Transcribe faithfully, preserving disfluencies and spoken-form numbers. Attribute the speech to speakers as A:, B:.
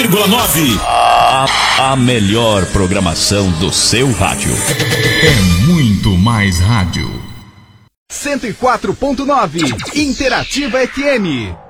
A: vírgula nove. A, a melhor programação do seu rádio.
B: É muito mais rádio.
C: cento e quatro ponto nove Interativa F M.